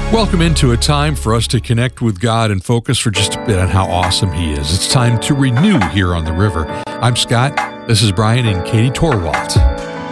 Welcome into a time for us to connect with God and focus for just a bit on how awesome He is. It's time to renew here on the river. I'm Scott. This is Brian and Katie Torwalt.